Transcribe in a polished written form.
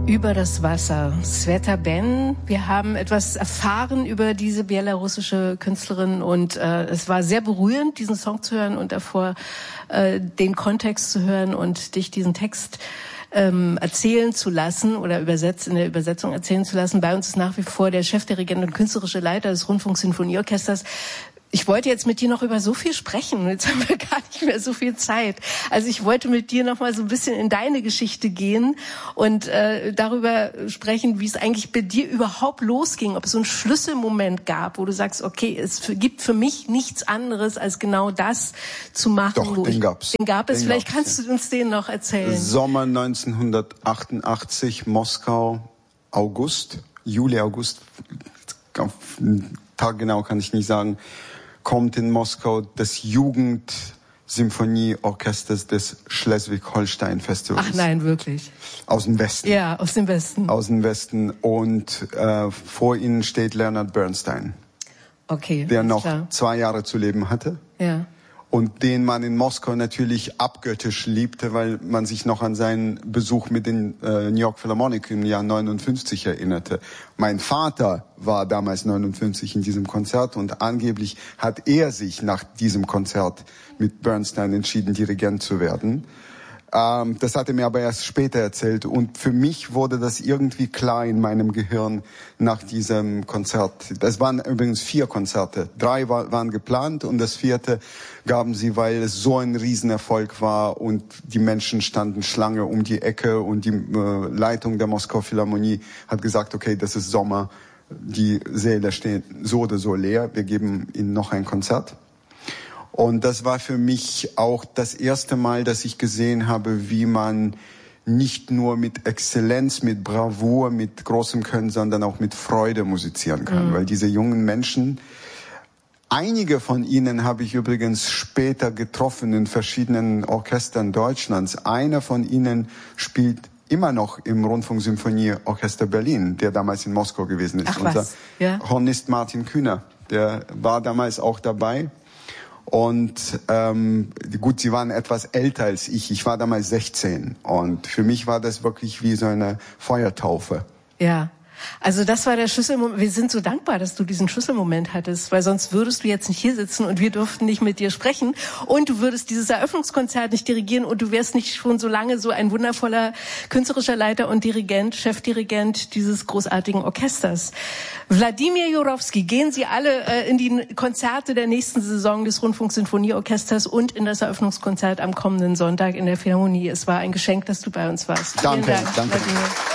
Über das Wasser. Sveta Ben. Wir haben etwas erfahren über diese belarussische Künstlerin und es war sehr berührend, diesen Song zu hören und davor den Kontext zu hören und dich diesen Text erzählen zu lassen oder in der Übersetzung erzählen zu lassen. Bei uns ist nach wie vor der Chefdirigent und künstlerische Leiter des Rundfunksinfonieorchesters. Ich wollte jetzt mit dir noch über so viel sprechen und jetzt haben wir gar nicht mehr so viel Zeit. Also ich wollte mit dir noch mal so ein bisschen in deine Geschichte gehen und darüber sprechen, wie es eigentlich bei dir überhaupt losging, ob es so einen Schlüsselmoment gab, wo du sagst, okay, es gibt für mich nichts anderes, als genau das zu machen. Doch, den gab's. Den gab es. Vielleicht kannst du uns den noch erzählen. Sommer 1988, Moskau, Juli, August, Tag genau kann ich nicht sagen, kommt in Moskau das Jugendsymphonieorchester des Schleswig-Holstein-Festivals. Ach nein, wirklich? Aus dem Westen. Ja, aus dem Westen. Aus dem Westen. Und vor ihnen steht Leonard Bernstein. Okay, der noch klar. 2 Jahre zu leben hatte. Ja. Und den man in Moskau natürlich abgöttisch liebte, weil man sich noch an seinen Besuch mit den New York Philharmonic im Jahr 59 erinnerte. Mein Vater war damals 59 in diesem Konzert und angeblich hat er sich nach diesem Konzert mit Bernstein entschieden, Dirigent zu werden. Das hat er mir aber erst später erzählt und für mich wurde das irgendwie klar in meinem Gehirn nach diesem Konzert. Das waren übrigens 4 Konzerte. 3 waren geplant und das 4. gaben sie, weil es so ein Riesenerfolg war und die Menschen standen Schlange um die Ecke und die Leitung der Moskau Philharmonie hat gesagt, okay, das ist Sommer, die Säle stehen so oder so leer, wir geben ihnen noch ein Konzert. Und das war für mich auch das erste Mal, dass ich gesehen habe, wie man nicht nur mit Exzellenz, mit Bravour, mit großem Können, sondern auch mit Freude musizieren kann. Mhm. Weil diese jungen Menschen, einige von ihnen habe ich übrigens später getroffen in verschiedenen Orchestern Deutschlands. Einer von ihnen spielt immer noch im Rundfunksymphonieorchester Berlin, der damals in Moskau gewesen ist. Ach, unser Hornist Martin Kühner, der war damals auch dabei. Und gut, sie waren etwas älter als ich. Ich war damals 16 und für mich war das wirklich wie so eine Feuertaufe. Ja. Also das war der Schlüsselmoment. Wir sind so dankbar, dass du diesen Schlüsselmoment hattest, weil sonst würdest du jetzt nicht hier sitzen und wir dürften nicht mit dir sprechen und du würdest dieses Eröffnungskonzert nicht dirigieren und du wärst nicht schon so lange so ein wundervoller künstlerischer Leiter und Dirigent, Chefdirigent dieses großartigen Orchesters. Wladimir Jurowski, gehen Sie alle in die Konzerte der nächsten Saison des Rundfunksinfonieorchesters und in das Eröffnungskonzert am kommenden Sonntag in der Philharmonie. Es war ein Geschenk, dass du bei uns warst. Danke, Vielen Dank, danke. Wladimir.